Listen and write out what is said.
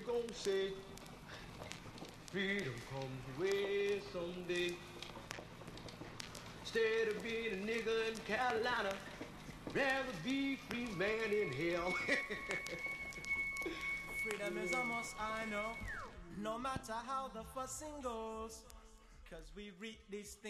you gonna say? Freedom comes your way someday. Instead of being a nigger in Carolina, rather be free man in hell. Freedom is a must, I know. No matter how the fussing goes, 'cause we reap these things.